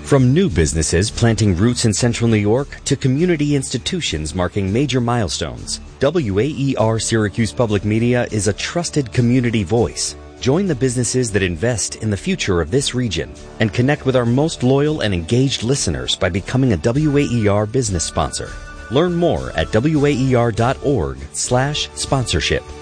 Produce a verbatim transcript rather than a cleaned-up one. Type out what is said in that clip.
From new businesses planting roots in Central New York to community institutions marking major milestones, W A E R Syracuse Public Media is a trusted community voice. Join the businesses that invest in the future of this region and connect with our most loyal and engaged listeners by becoming a W A E R business sponsor. Learn more at waer.org slash sponsorship.